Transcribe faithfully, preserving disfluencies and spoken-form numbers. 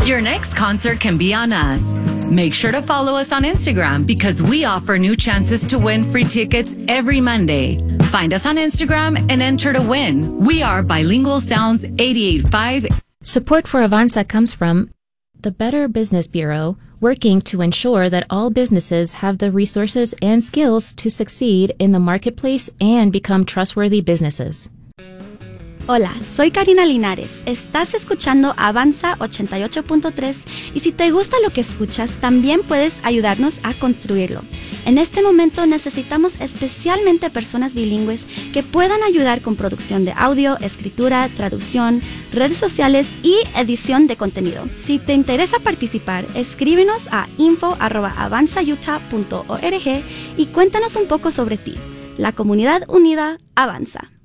Your next concert can be on us. Make sure to follow us on Instagram because we offer new chances to win free tickets every Monday. Find us on Instagram and enter to win. We are Bilingual Sounds eighty-eight point five. Support for Avanza comes from the Better Business Bureau, working to ensure that all businesses have the resources and skills to succeed in the marketplace and become trustworthy businesses. Hola, soy Karina Linares. Estás escuchando Avanza ochenta y ocho punto tres y si te gusta lo que escuchas, también puedes ayudarnos a construirlo. En este momento necesitamos especialmente personas bilingües que puedan ayudar con producción de audio, escritura, traducción, redes sociales y edición de contenido. Si te interesa participar, escríbenos a info arroba avanza utah punto org y cuéntanos un poco sobre ti. La comunidad unida avanza.